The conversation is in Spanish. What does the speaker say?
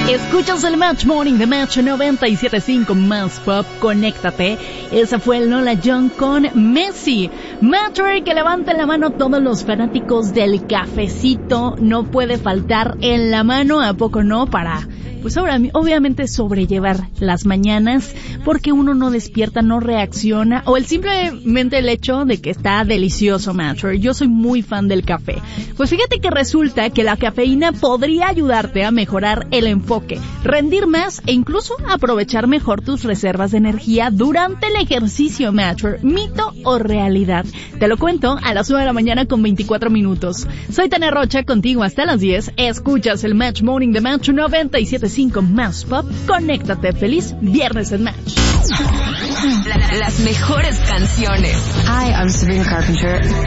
Escuchas el Match Morning de Match 97.5 Más Pop, conéctate. Esa fue el Nola Young con Messi. Matcher, que levanten la mano todos los fanáticos del cafecito. No puede faltar en la mano, ¿a poco no? Para, pues ahora, obviamente sobrellevar las mañanas, porque uno no despierta, no reacciona, o simplemente el hecho de que está delicioso Matcher. Yo soy muy fan del café. Pues fíjate que resulta que la cafeína podría ayudarte a mejorar el enfoque, rendir más e incluso aprovechar mejor tus reservas de energía durante el ejercicio Matcher. ¿Mito o realidad? Te lo cuento a las 9 de la mañana con 24 minutos. Soy Tania Rocha, contigo hasta las 10. Escuchas el Match Morning de Match 97.5 Más Pop. Conéctate, feliz viernes en Match. Las mejores canciones. Hi, I'm Sabrina Carpenter.